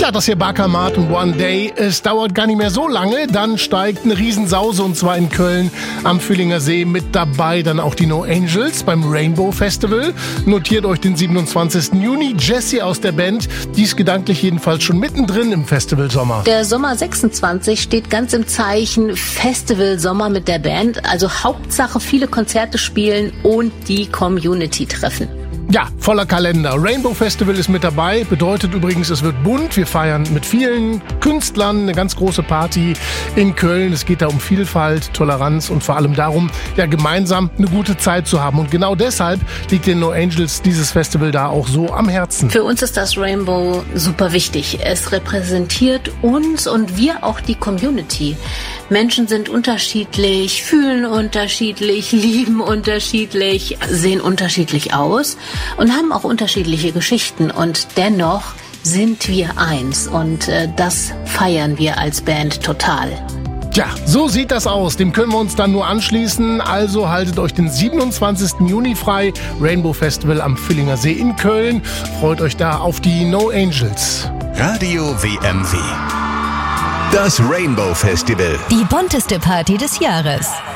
Ja, das hier Barker Martin One Day. Es dauert gar nicht mehr so lange, dann steigt eine Riesensause und zwar in Köln am Völlinger See. Mit dabei dann auch die No Angels beim Rainbow Festival. Notiert euch den 27. Juni. Jessie aus der Band, die ist gedanklich jedenfalls schon mittendrin im Festivalsommer. Der Sommer 26 steht ganz im Zeichen Festivalsommer mit der Band. Also Hauptsache viele Konzerte spielen und die Community treffen. Ja, voller Kalender. Rainbow Festival ist mit dabei. Bedeutet übrigens, es wird bunt. Wir feiern mit vielen Künstlern eine ganz große Party in Köln. Es geht da um Vielfalt, Toleranz und vor allem darum, ja, gemeinsam eine gute Zeit zu haben. Und genau deshalb liegt den No Angels dieses Festival da auch so am Herzen. Für uns ist das Rainbow super wichtig. Es repräsentiert uns und wir auch die Community. Menschen sind unterschiedlich, fühlen unterschiedlich, lieben unterschiedlich, sehen unterschiedlich aus und haben auch unterschiedliche Geschichten. Und dennoch sind wir eins und das feiern wir als Band total. Ja, so sieht das aus. Dem können wir uns dann nur anschließen. Also haltet euch den 27. Juni frei. Rainbow Festival am Völlinger See in Köln. Freut euch da auf die No Angels. Radio WMW. Das Rainbow Festival. Die bunteste Party des Jahres.